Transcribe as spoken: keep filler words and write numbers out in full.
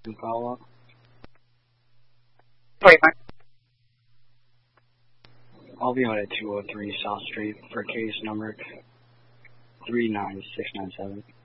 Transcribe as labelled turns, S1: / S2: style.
S1: New follow-up.
S2: twenty-five.
S1: I'll be out at two oh three South Street for case number three nine six nine seven.